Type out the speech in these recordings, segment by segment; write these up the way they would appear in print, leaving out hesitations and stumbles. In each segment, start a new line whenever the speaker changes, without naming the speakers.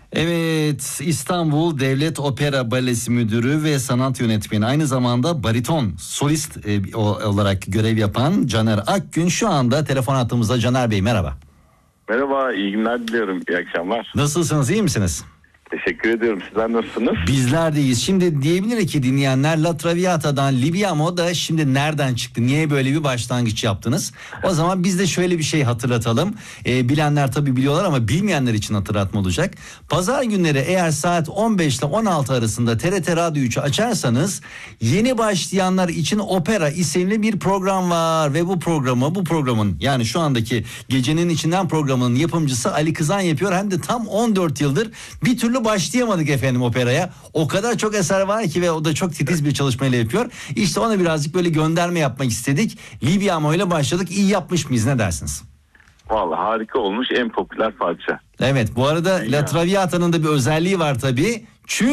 Evet, İstanbul Devlet Opera Balesi Müdürü ve sanat yönetmeni, aynı zamanda bariton solist olarak görev yapan Caner Akgün şu anda telefon hattımızda. Caner Bey, merhaba.
Merhaba, iyi günler diliyorum, iyi akşamlar.
Nasılsınız, iyi misiniz?
Teşekkür ediyorum, sizler nasılsınız?
Bizler de iyiyiz. Şimdi diyebilir ki dinleyenler, La Traviata'dan Libiamo da şimdi nereden çıktı? Niye böyle bir başlangıç yaptınız? O zaman biz de şöyle bir şey hatırlatalım. Bilenler tabii biliyorlar ama bilmeyenler için hatırlatma olacak. Pazar günleri eğer saat 15 ile 16 arasında TRT Radyo 3'ü açarsanız yeni başlayanlar için Opera isimli bir program var. Ve bu programın yani şu andaki Gecenin İçinden programının yapımcısı Ali Kızan yapıyor. Hem de tam 14 yıldır bir türlü başlayamadık efendim operaya. O kadar çok eser var ki ve o da çok titiz bir çalışmayla yapıyor. İşte ona birazcık böyle gönderme yapmak istedik. Libiamo ile başladık. İyi yapmış mıyız, ne dersiniz?
Vallahi harika olmuş, en popüler parça.
Evet, bu arada La Traviata'nın da bir özelliği var tabii.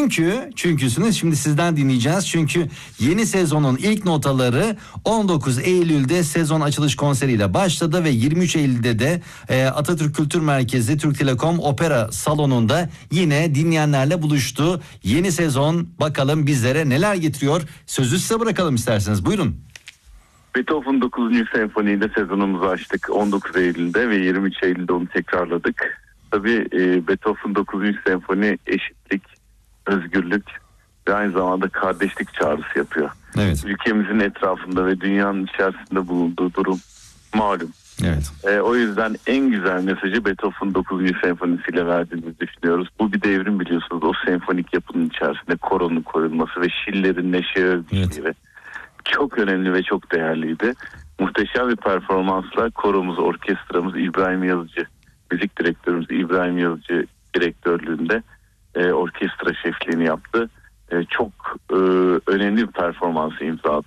Çünküsünü şimdi sizden dinleyeceğiz. Çünkü yeni sezonun ilk notaları 19 Eylül'de sezon açılış konseriyle başladı ve 23 Eylül'de de Atatürk Kültür Merkezi Türk Telekom Opera Salonu'nda yine dinleyenlerle buluştu. Yeni sezon bakalım bizlere neler getiriyor. Sözü size bırakalım isterseniz. Buyurun.
Beethoven 9. Senfoni'yle sezonumuzu açtık 19 Eylül'de ve 23 Eylül'de onu tekrarladık. Tabii Beethoven 9. Senfoni eşitlik, özgürlük ve aynı zamanda kardeşlik çağrısı yapıyor.
Evet.
Ülkemizin etrafında ve dünyanın içerisinde bulunduğu durum malum.
Evet.
O yüzden en güzel mesajı Beethoven 9. senfonisiyle verdiğimizi düşünüyoruz. Bu bir devrim, biliyorsunuz. O senfonik yapının içerisinde koronun koyulması ve Schiller'in neşe övgüsü gibi. Çok önemli ve çok değerliydi. Muhteşem bir performansla koromuz, orkestramız İbrahim Yazıcı, müzik direktörümüz İbrahim Yazıcı direktörlüğünde orkestra şefliğini yaptı. Çok önemli bir performansı imza attı.